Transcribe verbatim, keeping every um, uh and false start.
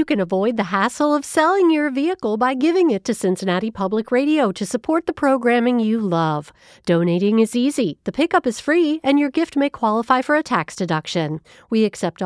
You can avoid the hassle of selling your vehicle by giving it to Cincinnati Public Radio to support the programming you love. Donating is easy, the pickup is free, and your gift may qualify for a tax deduction. We accept